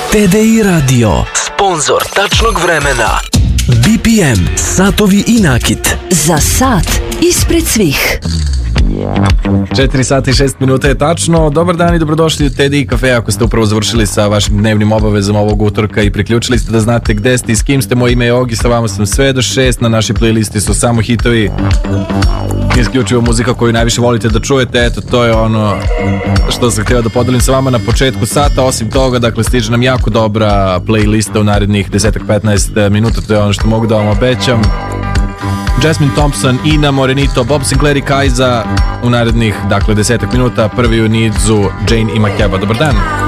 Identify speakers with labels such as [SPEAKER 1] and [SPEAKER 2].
[SPEAKER 1] TDI Radio, sponzor tačnog vremena. BPM, satovi i nakit.
[SPEAKER 2] Za sat ispred svih.
[SPEAKER 3] 4 sata i 6 minuta je tačno. Dobar dan i dobrodošli u TDI Cafe. Ako ste upravo završili sa vašim dnevnim obavezama ovog utorka i priključili ste da znate gde ste i s kim ste. Moje ime je Ogi, sa vama sam sve do 6. Na našoj playlisti su samo hitovi, isključivo muzika koju najviše volite da čujete. Eto, to je ono što sam htio da podelim sa vama na početku sata. Osim toga, dakle, stiže nam jako dobra playlista u narednih 10-15 minuta. To je ono što mogu da vam obećam. Jasmine Thompson, Ina Morenito, Bob Sinclair i Kaiza u narednih, dakle, 10 minuta. Prvi u nizu Jane i Makeba. Dobar dan.